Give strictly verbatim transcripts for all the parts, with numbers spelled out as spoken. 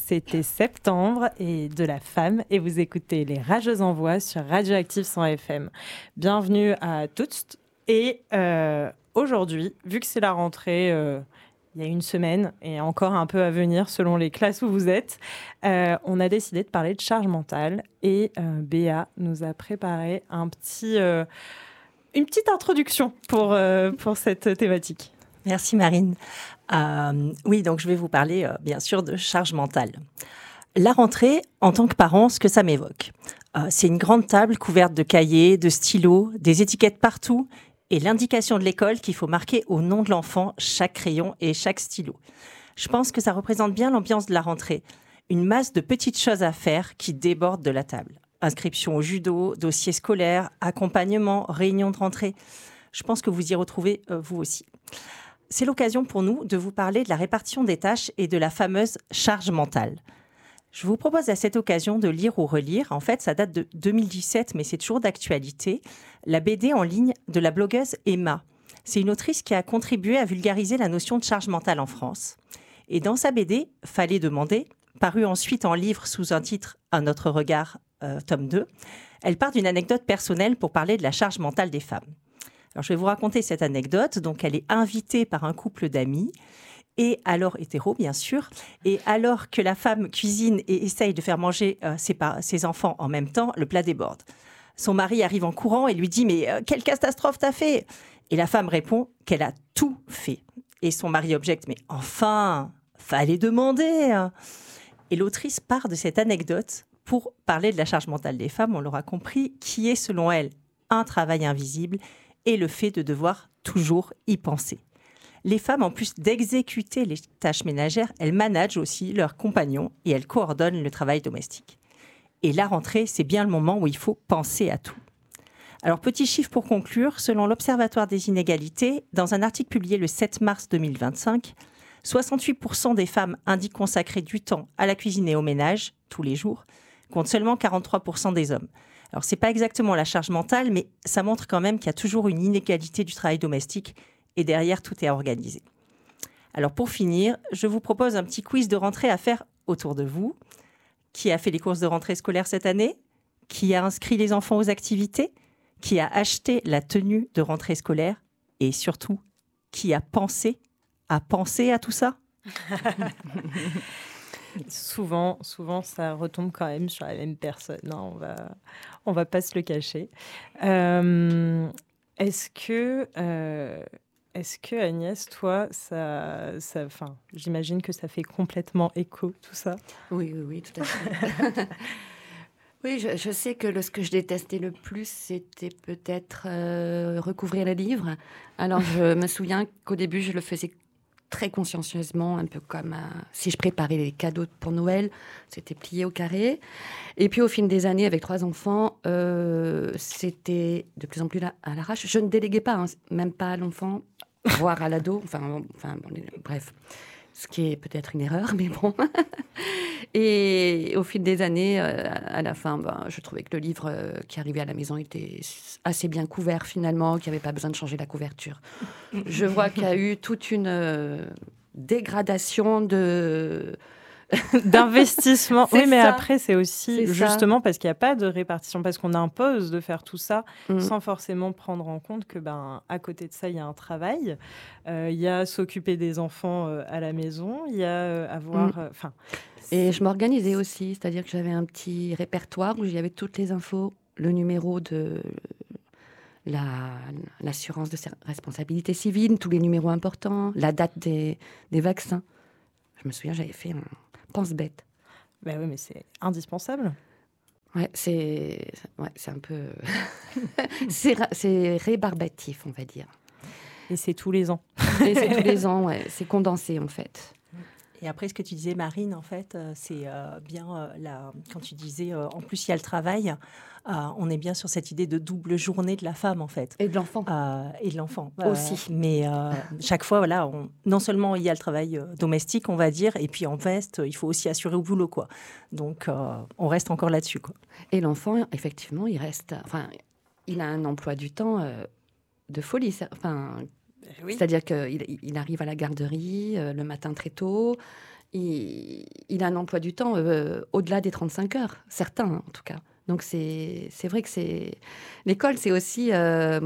c'était septembre et de la femme et vous écoutez Les Rageuses en Voix sur Radioactive cent F M. Bienvenue à toutes et euh, aujourd'hui, vu que c'est la rentrée, euh, il y a une semaine et encore un peu à venir selon les classes où vous êtes, euh, on a décidé de parler de charge mentale et euh, Béa nous a préparé un petit, euh, une petite introduction pour, euh, pour cette thématique. Merci Marine. Euh, oui, donc je vais vous parler euh, bien sûr de charge mentale. La rentrée, en tant que parent, ce que ça m'évoque, euh, c'est une grande table couverte de cahiers, de stylos, des étiquettes partout et l'indication de l'école qu'il faut marquer au nom de l'enfant chaque crayon et chaque stylo. Je pense que ça représente bien l'ambiance de la rentrée. Une masse de petites choses à faire qui débordent de la table. Inscription au judo, dossier scolaire, accompagnement, réunion de rentrée. Je pense que vous y retrouvez euh, vous aussi. C'est l'occasion pour nous de vous parler de la répartition des tâches et de la fameuse charge mentale. Je vous propose à cette occasion de lire ou relire, en fait ça date de deux mille dix-sept mais c'est toujours d'actualité, la B D en ligne de la blogueuse Emma. C'est une autrice qui a contribué à vulgariser la notion de charge mentale en France. Et dans sa B D, Fallait demander, paru ensuite en livre sous un titre « Un autre regard, euh, tome deux », elle part d'une anecdote personnelle pour parler de la charge mentale des femmes. Alors, je vais vous raconter cette anecdote. Donc, elle est invitée par un couple d'amis, et alors hétéro, bien sûr. Et alors que la femme cuisine et essaye de faire manger euh, ses, par- ses enfants en même temps, le plat déborde. Son mari arrive en courant et lui dit « Mais euh, quelle catastrophe t'as fait ?» Et la femme répond qu'elle a tout fait. Et son mari objecte « Mais enfin, fallait demander !» Et l'autrice part de cette anecdote pour parler de la charge mentale des femmes, on l'aura compris, qui est selon elle un travail invisible et le fait de devoir toujours y penser. Les femmes, en plus d'exécuter les tâches ménagères, elles managent aussi leurs compagnons et elles coordonnent le travail domestique. Et la rentrée, c'est bien le moment où il faut penser à tout. Alors, petit chiffre pour conclure, selon l'Observatoire des inégalités, dans un article publié le sept mars deux mille vingt-cinq, soixante-huit pour cent des femmes indiquent consacrer du temps à la cuisine et au ménage, tous les jours, contre seulement quarante-trois pour cent des hommes. Alors, ce n'est pas exactement la charge mentale, mais ça montre quand même qu'il y a toujours une inégalité du travail domestique et derrière, tout est à organiser. Alors, pour finir, je vous propose un petit quiz de rentrée à faire autour de vous. Qui a fait les courses de rentrée scolaire cette année ? Qui a inscrit les enfants aux activités ? Qui a acheté la tenue de rentrée scolaire ? Et surtout, qui a pensé à penser à tout ça ? Souvent, souvent, ça retombe quand même sur la même personne. Non, on va, on va pas se le cacher. Euh, est-ce que, euh, est-ce que Agnès, toi, ça, ça, enfin, j'imagine que ça fait complètement écho tout ça. Oui, oui, oui, tout à fait. Oui, je, je sais que le, ce que je détestais le plus, c'était peut-être euh, recouvrir les livres. Alors, je me souviens qu'au début, je le faisais très consciencieusement, un peu comme euh, si je préparais les cadeaux pour Noël, c'était plié au carré. Et puis au fil des années, avec trois enfants, euh, c'était de plus en plus à l'arrache. Je ne déléguais pas, hein, même pas à l'enfant, voire à l'ado, enfin, enfin bon, bref, ce qui est peut-être une erreur, mais bon. Et au fil des années, euh, à la fin, ben, je trouvais que le livre euh, qui arrivait à la maison était assez bien couvert finalement, qu'il n'y avait pas besoin de changer la couverture. Je vois qu'il y a eu toute une euh, dégradation de... d'investissement. Oui, mais ça. après, c'est aussi c'est justement ça. Parce qu'il n'y a pas de répartition, parce qu'on impose de faire tout ça mmh. sans forcément prendre en compte que, ben, à côté de ça, il y a un travail. Euh, il y a s'occuper des enfants euh, à la maison. Il y a euh, avoir... Enfin. Mmh. Euh, Et je m'organisais aussi, c'est-à-dire que j'avais un petit répertoire où il y avait toutes les infos, le numéro de la, l'assurance de responsabilité civile, tous les numéros importants, la date des, des vaccins. Je me souviens, j'avais fait un pense-bête. Ben oui, mais c'est indispensable. Ouais, c'est, ouais, c'est un peu... c'est, c'est rébarbatif, on va dire. Et c'est tous les ans. Et c'est tous les ans, ouais. C'est condensé, en fait. Et après, ce que tu disais, Marine, en fait, euh, c'est euh, bien euh, la, quand tu disais, euh, en plus, il y a le travail, euh, on est bien sur cette idée de double journée de la femme, en fait. Et de l'enfant. Euh, et de l'enfant. Aussi. Euh, mais euh, chaque fois, voilà, on, non seulement il y a le travail euh, domestique, on va dire, et puis en veste, il faut aussi assurer au boulot, quoi. Donc, euh, on reste encore là-dessus, quoi. Et l'enfant, effectivement, il reste... Enfin, il a un emploi du temps euh, de folie. Enfin... Oui. C'est-à-dire qu'il il arrive à la garderie euh, le matin très tôt, il, il a un emploi du temps euh, au-delà des trente-cinq heures, certains hein, en tout cas. Donc c'est, c'est vrai que c'est... l'école, c'est aussi euh,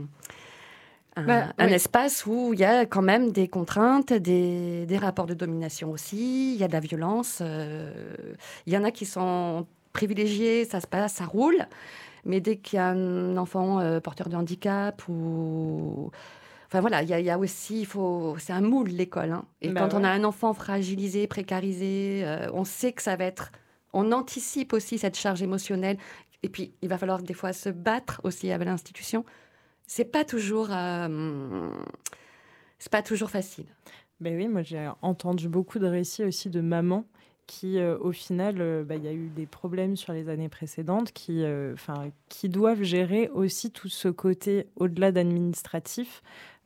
un, bah, un oui. espace où il y a quand même des contraintes, des, des rapports de domination aussi, il y a de la violence. Euh, il y en a qui sont privilégiés, ça se passe, ça roule. Mais dès qu'il y a un enfant euh, porteur de handicap ou... Enfin voilà, il y, y a aussi, il faut, c'est un moule l'école. Hein. Et Bah quand ouais. on a un enfant fragilisé, précarisé, euh, on sait que ça va être... On anticipe aussi cette charge émotionnelle. Et puis, il va falloir des fois se battre aussi avec l'institution. C'est pas toujours, euh, c'est pas toujours facile. Ben oui, moi j'ai entendu beaucoup de récits aussi de mamans qui, euh, au final, euh, bah, y a eu des problèmes sur les années précédentes, qui, euh, 'fin, qui doivent gérer aussi tout ce côté au-delà d'administratif,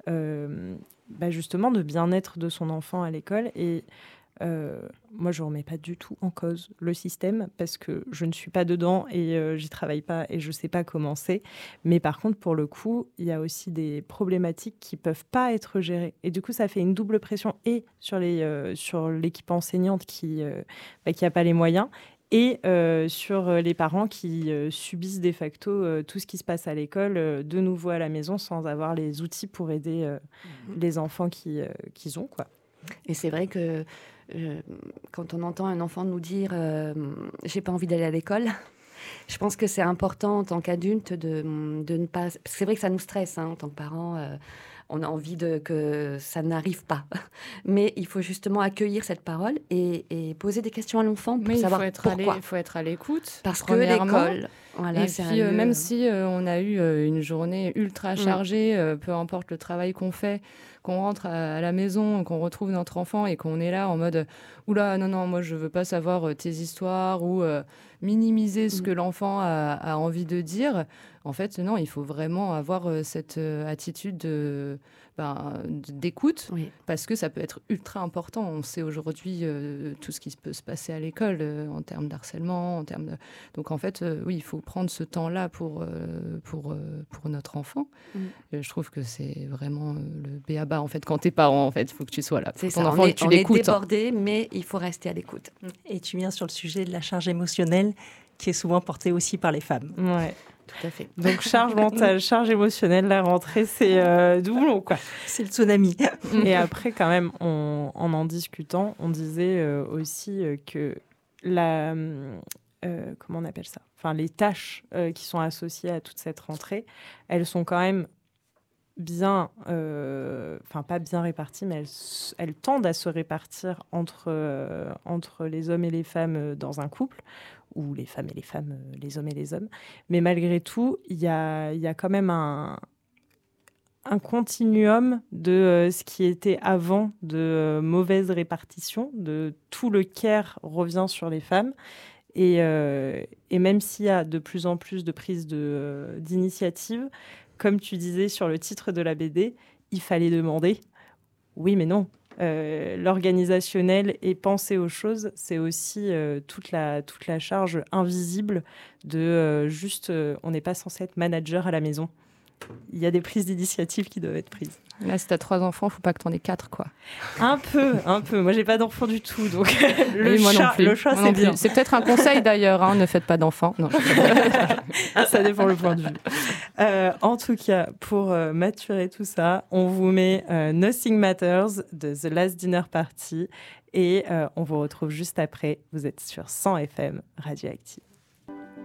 euh, bah, justement de bien-être de son enfant à l'école. Et euh, moi, je ne remets pas du tout en cause le système parce que je ne suis pas dedans et euh, j'y travaille pas et je ne sais pas comment c'est. Mais par contre, pour le coup, il y a aussi des problématiques qui ne peuvent pas être gérées. Et du coup, ça fait une double pression et sur, les, euh, sur l'équipe enseignante qui euh, bah, qui n'a pas les moyens et euh, sur les parents qui euh, subissent de facto euh, tout ce qui se passe à l'école euh, de nouveau à la maison sans avoir les outils pour aider euh, mmh. les enfants qui, euh, qu'ils ont, quoi. Et c'est vrai que euh, quand on entend un enfant nous dire euh, « j'ai pas envie d'aller à l'école », je pense que c'est important en tant qu'adulte de, de ne pas... Parce que c'est vrai que ça nous stresse hein, en tant que parents. Euh, on a envie de, que ça n'arrive pas. Mais il faut justement accueillir cette parole et, et poser des questions à l'enfant pour oui, savoir il faut être pourquoi. Il faut être à l'écoute. Parce que l'école... Voilà, et puis, euh, même si euh, on a eu euh, une journée ultra chargée, mmh. euh, peu importe le travail qu'on fait, qu'on rentre à, à la maison, qu'on retrouve notre enfant et qu'on est là en mode « Oula, non, non, moi, je veux pas savoir euh, tes histoires » ou euh, minimiser ce mmh. que l'enfant a, a envie de dire. En fait, non, il faut vraiment avoir euh, cette euh, attitude de... Ben, d'écoute, oui. parce que ça peut être ultra important. On sait aujourd'hui euh, tout ce qui peut se passer à l'école euh, en termes d'harcèlement, en termes de... Donc en fait, euh, oui, il faut prendre ce temps-là pour, euh, pour, euh, pour notre enfant. Mm. Et je trouve que c'est vraiment le b a ba en fait. Quand t'es parent, en fait, il faut que tu sois là. C'est ton ça, enfant, on est, tu on l'écoutes. est débordé, mais il faut rester à l'écoute. Et tu viens sur le sujet de la charge émotionnelle qui est souvent portée aussi par les femmes. Ouais. Tout à fait. Donc, charge mentale, charge émotionnelle, la rentrée, c'est euh, doublon, quoi. C'est le tsunami. Et après, quand même, on, en en discutant, on disait euh, aussi euh, que la... Euh, comment on appelle ça ? Enfin, les tâches euh, qui sont associées à toute cette rentrée, elles sont quand même bien... Enfin, euh, pas bien réparties, mais elles, elles tendent à se répartir entre, euh, entre les hommes et les femmes dans un couple, ou les femmes et les femmes, les hommes et les hommes. Mais malgré tout, il y a, y a quand même un, un continuum de euh, ce qui était avant de euh, mauvaise répartition, de tout le care revient sur les femmes. Et, euh, et même s'il y a de plus en plus de prises de, euh, d'initiative, comme tu disais sur le titre de la B D, il fallait demander. Oui, mais non. Euh, l'organisationnel et penser aux choses, c'est aussi euh, toute, la, toute la charge invisible de euh, juste, euh, on n'est pas censé être manager à la maison. Il y a des prises d'initiative qui doivent être prises. Là, si t'as trois enfants, faut pas que t'en aies quatre, quoi. Un peu, un peu. Moi, j'ai pas d'enfants du tout, donc le, oui, moi chat, non plus. le chat, moi c'est non bien. Plus. C'est peut-être un conseil d'ailleurs, hein, ne faites pas d'enfants. Non. Ça dépend le point de vue. Euh, en tout cas, pour euh, maturer tout ça, on vous met euh, Nothing Matters de The Last Dinner Party et euh, on vous retrouve juste après. Vous êtes sur cent F M Radioactive.